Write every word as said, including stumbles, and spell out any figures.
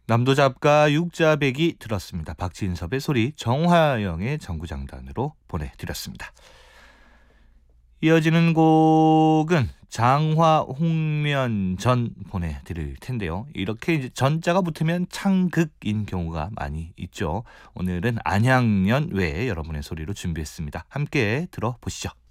남도잡가 육자백이 들었습니다. 박진섭의 소리, 정화영의 정구장단으로 보내드렸습니다. 이어지는 곡은 장화 홍면전 보내드릴 텐데요. 이렇게 이제 전자가 붙으면 창극인 경우가 많이 있죠. 오늘은 안양년 외에 여러분의 소리로 준비했습니다. 함께 들어보시죠.